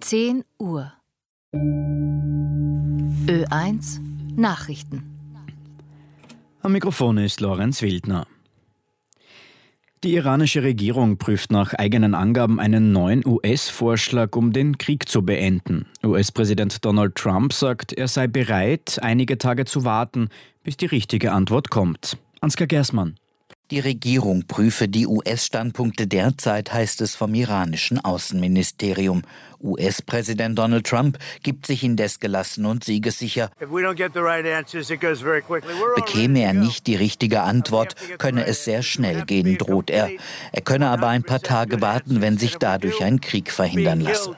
10 Uhr. Ö1 Nachrichten. Am Mikrofon ist Lorenz Wildner. Die iranische Regierung prüft nach eigenen Angaben einen neuen US-Vorschlag, um den Krieg zu beenden. US-Präsident Donald Trump sagt, er sei bereit, einige Tage zu warten, bis die richtige Antwort kommt. Ansgar Gersmann. Die Regierung prüfe die US-Standpunkte derzeit, heißt es vom iranischen Außenministerium. US-Präsident Donald Trump gibt sich indes gelassen und siegessicher. Bekäme er nicht die richtige Antwort, könne es sehr schnell gehen, droht er. Er könne aber ein paar Tage warten, wenn sich dadurch ein Krieg verhindern lasse.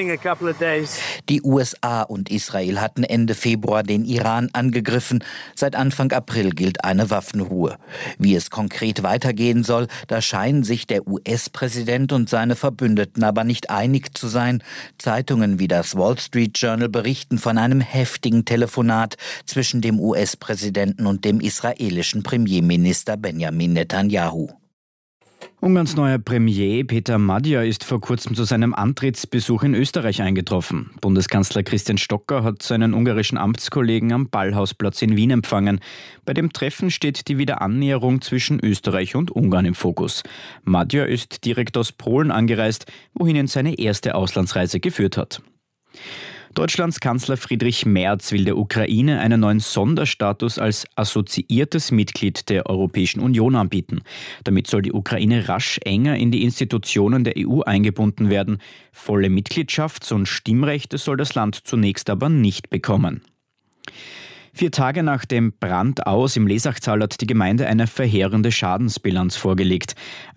Die USA und Israel hatten Ende Februar den Iran angegriffen. Seit Anfang April gilt eine Waffenruhe. Wie es konkret weitergehen soll, da scheinen sich der US-Präsident und seine Verbündeten aber nicht einig zu sein. Zeitungen wie das Wall Street Journal berichten von einem heftigen Telefonat zwischen dem US-Präsidenten und dem israelischen Premierminister Benjamin Netanyahu. Ungarns neuer Premier Peter Magyar ist vor kurzem zu seinem Antrittsbesuch in Österreich eingetroffen. Bundeskanzler Christian Stocker hat seinen ungarischen Amtskollegen am Ballhausplatz in Wien empfangen. Bei dem Treffen steht die Wiederannäherung zwischen Österreich und Ungarn im Fokus. Magyar ist direkt aus Polen angereist, wohin ihn seine erste Auslandsreise geführt hat. Deutschlands Kanzler Friedrich Merz will der Ukraine einen neuen Sonderstatus als assoziiertes Mitglied der Europäischen Union anbieten. Damit soll die Ukraine rasch enger in die Institutionen der EU eingebunden werden. Volle Mitgliedschafts- und Stimmrechte soll das Land zunächst aber nicht bekommen. 4 Tage nach dem Brandaus im Lesachtal hat die Gemeinde eine verheerende Schadensbilanz vorgelegt.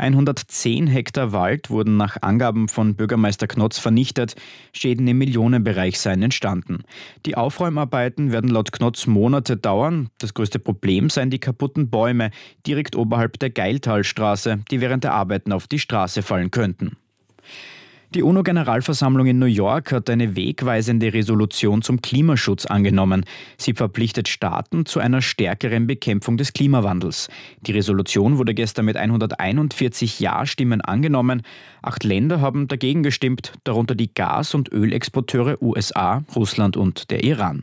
110 Hektar Wald wurden nach Angaben von Bürgermeister Knotz vernichtet. Schäden im Millionenbereich seien entstanden. Die Aufräumarbeiten werden laut Knotz Monate dauern. Das größte Problem seien die kaputten Bäume direkt oberhalb der Geiltalstraße, die während der Arbeiten auf die Straße fallen könnten. Die UNO-Generalversammlung in New York hat eine wegweisende Resolution zum Klimaschutz angenommen. Sie verpflichtet Staaten zu einer stärkeren Bekämpfung des Klimawandels. Die Resolution wurde gestern mit 141 Ja-Stimmen angenommen. 8 Länder haben dagegen gestimmt, darunter die Gas- und Ölexporteure USA, Russland und der Iran.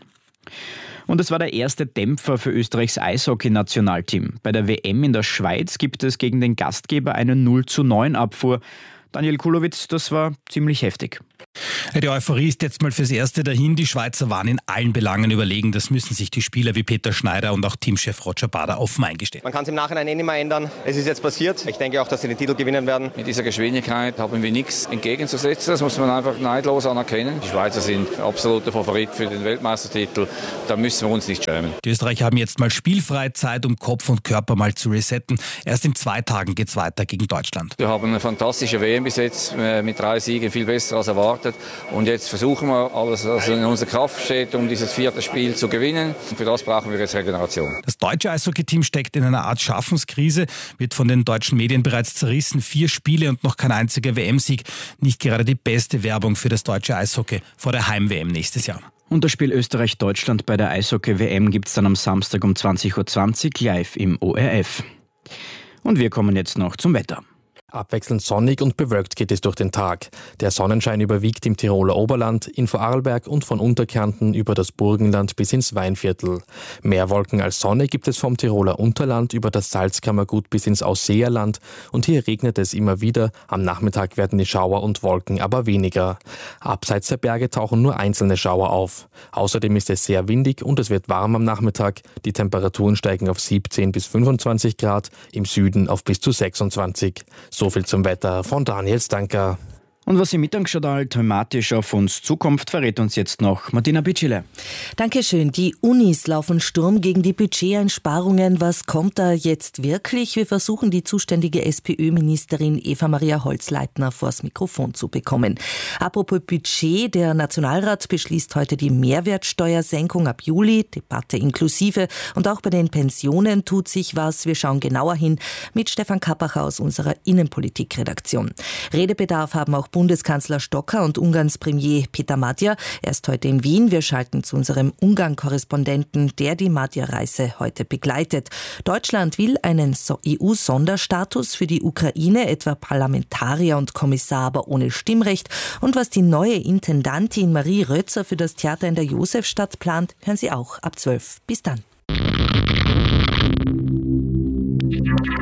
Und es war der erste Dämpfer für Österreichs Eishockey-Nationalteam. Bei der WM in der Schweiz gibt es gegen den Gastgeber eine 0:9 Abfuhr. Daniel Kulowitz, das war ziemlich heftig. Die Euphorie ist jetzt mal fürs Erste dahin. Die Schweizer waren in allen Belangen überlegen. Das müssen sich die Spieler wie Peter Schneider und auch Teamchef Roger Bader offen eingestehen. Man kann es im Nachhinein nicht mehr ändern. Es ist jetzt passiert. Ich denke auch, dass sie den Titel gewinnen werden. Mit dieser Geschwindigkeit haben wir nichts entgegenzusetzen. Das muss man einfach neidlos anerkennen. Die Schweizer sind absoluter Favorit für den Weltmeistertitel. Da müssen wir uns nicht schämen. Die Österreicher haben jetzt mal spielfreie Zeit, um Kopf und Körper mal zu resetten. Erst in 2 Tagen geht es weiter gegen Deutschland. Wir haben eine fantastische WM bis jetzt mit 3 Siegen, viel besser als erwartet. Und jetzt versuchen wir alles, was in unserer Kraft steht, um dieses 4. Spiel zu gewinnen. Und für das brauchen wir jetzt Regeneration. Das deutsche Eishockey-Team steckt in einer Art Schaffenskrise, wird von den deutschen Medien bereits zerrissen. 4 Spiele und noch kein einziger WM-Sieg. Nicht gerade die beste Werbung für das deutsche Eishockey vor der Heim-WM nächstes Jahr. Und das Spiel Österreich-Deutschland bei der Eishockey-WM gibt es dann am Samstag um 20:20 Uhr live im ORF. Und wir kommen jetzt noch zum Wetter. Abwechselnd sonnig und bewölkt geht es durch den Tag. Der Sonnenschein überwiegt im Tiroler Oberland, in Vorarlberg und von Unterkärnten über das Burgenland bis ins Weinviertel. Mehr Wolken als Sonne gibt es vom Tiroler Unterland über das Salzkammergut bis ins Ausseerland und hier regnet es immer wieder. Am Nachmittag werden die Schauer und Wolken aber weniger. Abseits der Berge tauchen nur einzelne Schauer auf. Außerdem ist es sehr windig und es wird warm am Nachmittag. Die Temperaturen steigen auf 17 bis 25 Grad, im Süden auf bis zu 26. So viel zum Wetter von Daniel Stanker. Und was im Mittagsjournal thematisch auf uns zukommt, verrät uns jetzt noch Martina Bitschile. Dankeschön. Die Unis laufen Sturm gegen die Budgeteinsparungen. Was kommt da jetzt wirklich? Wir versuchen, die zuständige SPÖ-Ministerin Eva-Maria Holzleitner vors Mikrofon zu bekommen. Apropos Budget, der Nationalrat beschließt heute die Mehrwertsteuersenkung ab Juli, Debatte inklusive. Und auch bei den Pensionen tut sich was. Wir schauen genauer hin mit Stefan Kappacher aus unserer Innenpolitikredaktion. Redebedarf haben auch Bundeskanzler Stocker und Ungarns Premier Peter Magyar. Er ist heute in Wien. Wir schalten zu unserem Ungarn-Korrespondenten, der die Magyar-Reise heute begleitet. Deutschland will einen EU-Sonderstatus für die Ukraine, etwa Parlamentarier und Kommissar, aber ohne Stimmrecht. Und was die neue Intendantin Marie Rötzer für das Theater in der Josefstadt plant, hören Sie auch ab 12. Bis dann.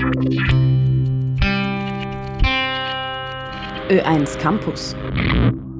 Ö1 Campus.